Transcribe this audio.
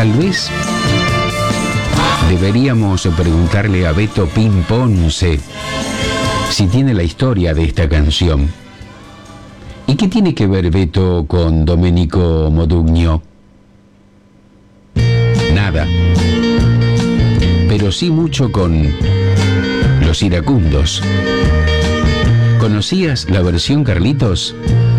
Tal vez deberíamos preguntarle a Beto Pin Ponce si tiene la historia de esta canción. ¿Y qué tiene que ver Beto con Domenico Modugno? Nada. Pero sí mucho con Los Iracundos. ¿Conocías la versión, Carlitos?